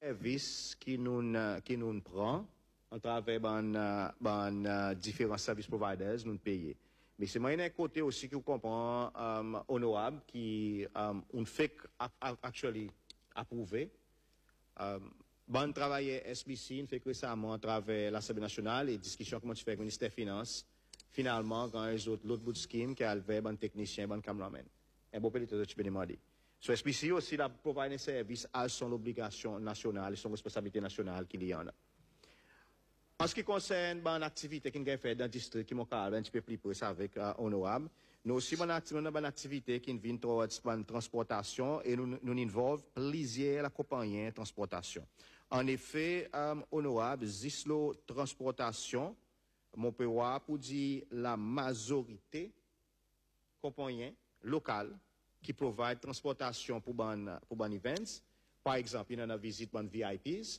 service qui nous prend en travers différents service providers nous payons. Mais c'est moyen d'un côté aussi que vous comprenez honorable qui on fait actually approuvé. Bon travail SBC fait que récemment à travers l'Assemblée nationale et discussion comment tu fais avec le ministère des Finances. Finalement, quand ils ont l'autre bout de scheme qui a levé bon technicien, bon cameraman. Un beau petit peu de tu peux demander. So SBC aussi la provide un service à son obligation nationale, son responsabilité nationale qu'il y en a. En ce qui concerne une activité qui est faite dans le district qui m'a un petit peu plus près avec honorable, nous aussi une activité qui vient de transportation et nous involve plusieurs compagnies de transportation. En effet, honorable, Zislo Transportation, mon peut pour dire la majorité compagnies locales qui provide transportation pour ban events. Par exemple, il y a une visite ban VIPs.